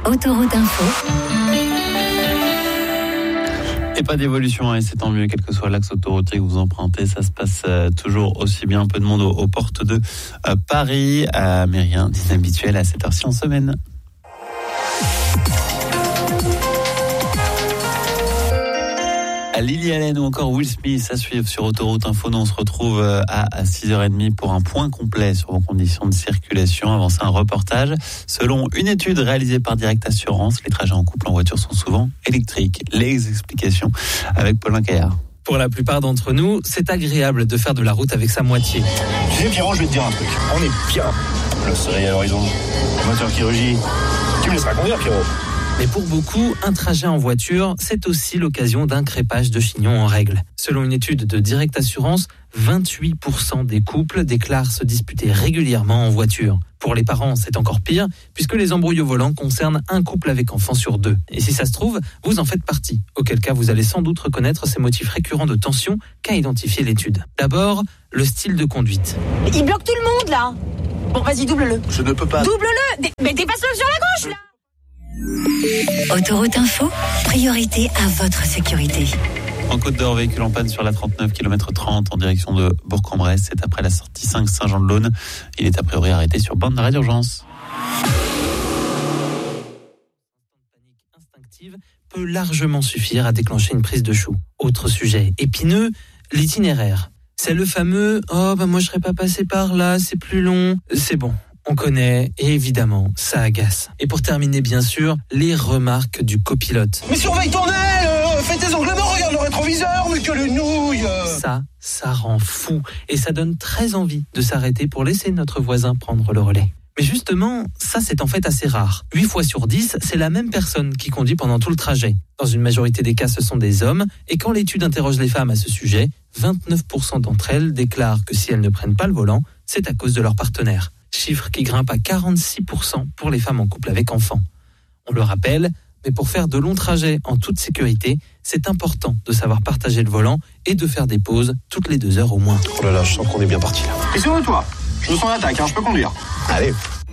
Autoroute Info. Et pas d'évolution, et c'est tant mieux, quel que soit l'axe autoroutier que vous empruntez, ça se passe toujours aussi bien. Un peu de monde aux portes de Paris, mais rien d'inhabituel à cette heure-ci en semaine. Lily Allen ou encore Will Smith à suivre sur Autoroute Info. Nous, on se retrouve à 6h30 pour un point complet sur vos conditions de circulation. Avant ça, un reportage. Selon une étude réalisée par Direct Assurance, les trajets en couple en voiture sont souvent électriques. Les explications avec Paulin Caillard. Pour la plupart d'entre nous, c'est agréable de faire de la route avec sa moitié. Tu sais, Pierrot, je vais te dire un truc. On est bien. Le soleil à l'horizon, le moteur qui rugit. Tu me laisseras conduire, Pierrot. Mais pour beaucoup, un trajet en voiture, c'est aussi l'occasion d'un crépage de chignon en règle. Selon une étude de Direct Assurance, 28% des couples déclarent se disputer régulièrement en voiture. Pour les parents, c'est encore pire, puisque les embrouilles au volant concernent un couple avec enfant sur 2. Et si ça se trouve, vous en faites partie. Auquel cas, vous allez sans doute reconnaître ces motifs récurrents de tension qu'a identifié l'étude. D'abord, le style de conduite. Il bloque tout le monde, là. Bon, vas-y, double-le. Je ne peux pas. Double-le. Mais dépasse-le sur la gauche, là. Autoroute Info, priorité à votre sécurité. En Côte d'Or, véhicule en panne sur la 39 km 30 en direction de Bourg-en-Bresse. C'est après la sortie 5 Saint-Jean-de-Laune. Il est a priori arrêté sur bande d'arrêt d'urgence. Panique instinctive peut largement suffire à déclencher une prise de chou. Autre sujet épineux, l'itinéraire. C'est le fameux « Oh, moi je serais pas passé par là, c'est plus long ». C'est bon. On connaît, et évidemment, ça agace. Et pour terminer, bien sûr, les remarques du copilote. Mais surveille ton aile, fais tes englements, regarde le rétroviseur, mais que le nouille. Ça rend fou. Et ça donne très envie de s'arrêter pour laisser notre voisin prendre le relais. Mais justement, ça c'est en fait assez rare. 8 fois sur 10, c'est la même personne qui conduit pendant tout le trajet. Dans une majorité des cas, ce sont des hommes. Et quand l'étude interroge les femmes à ce sujet, 29% d'entre elles déclarent que si elles ne prennent pas le volant, c'est à cause de leur partenaire. Chiffre qui grimpe à 46% pour les femmes en couple avec enfants. On le rappelle, mais pour faire de longs trajets en toute sécurité, c'est important de savoir partager le volant et de faire des pauses toutes les 2 heures au moins. Oh là là, je sens qu'on est bien parti là. Et sur toi, je me sens en attaque, je peux conduire. Allez.